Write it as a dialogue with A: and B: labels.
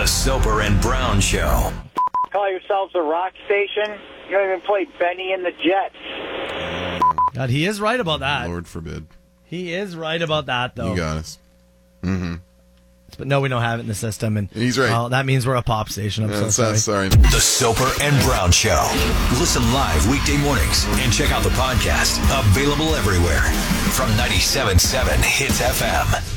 A: Soper and Brown Show.
B: Call yourselves a rock station? You don't even play Benny and the Jets.
C: God, he is right about that.
D: Lord forbid.
C: He is right about that, though.
D: You got us. Mm-hmm.
C: But no, we don't have it in the system. And
D: he's right.
C: Well, that means we're a pop station. I'm so sorry.
D: Sorry.
A: The Soper and Brown Show. Listen live weekday mornings and check out the podcast. Available everywhere. From 97.7 Hits FM.